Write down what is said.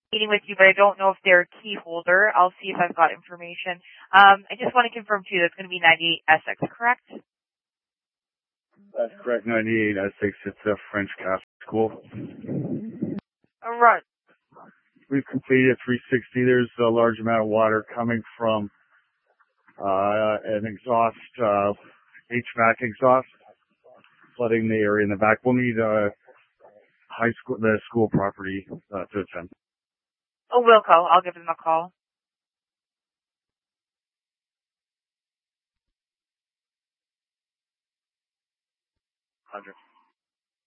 meeting with you, but I don't know if they're a key holder. I'll see if I've got information. I just want to confirm too, that's going to be 98 Essex, correct? That's correct, 98 Essex. It's a French Catholic school. All right. We've completed 360. There's a large amount of water coming from an exhaust, HVAC exhaust, flooding the area in the back. We'll need the school property to attend. Oh, Wilco. I'll give them a call.